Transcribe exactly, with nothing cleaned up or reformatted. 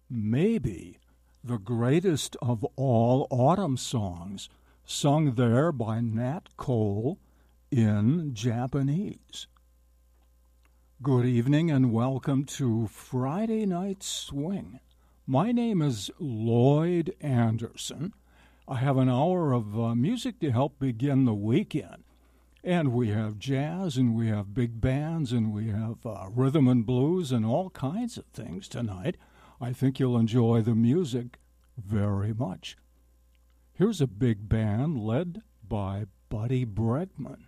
maybe the greatest of all autumn songs, sung there by Nat Cole in Japanese. Good evening and welcome to Friday Night Swing. My name is Lloyd Anderson. I have an hour of uh, music to help begin the weekend. And we have jazz, and we have big bands, and we have uh, rhythm and blues, and all kinds of things tonight. I think you'll enjoy the music very much. Here's a big band led by Buddy Bregman.